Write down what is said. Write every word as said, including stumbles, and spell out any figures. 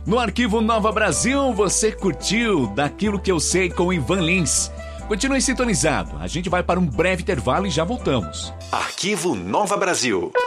No Arquivo Nova Brasil, você curtiu Daquilo Que Eu Sei com Ivan Lins. Continue sintonizado, a gente vai para um breve intervalo e já voltamos. Arquivo Nova Brasil.